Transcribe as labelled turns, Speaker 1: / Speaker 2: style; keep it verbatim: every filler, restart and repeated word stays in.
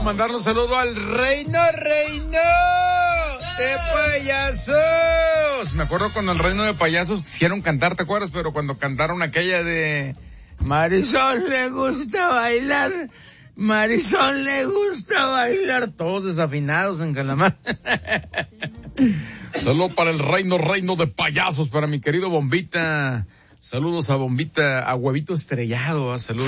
Speaker 1: mandarle un saludo al Reino, Reino de Payasos. Me acuerdo cuando el Reino de Payasos quisieron cantar, ¿te acuerdas? Pero cuando cantaron aquella de Marisol le gusta bailar, Marisol le gusta bailar, todos desafinados en Calamar. Saludo para el Reino, Reino de Payasos, para mi querido Bombita. Saludos a Bombita, a Huevito Estrellado, saludos.